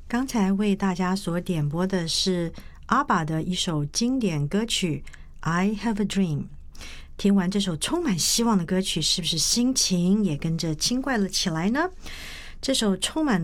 刚才为大家所点播的是阿爸的一首经典歌曲 I Have a Dream。 听完这首充满希望的歌曲，是不是心情也跟着轻快了起来呢？这首充满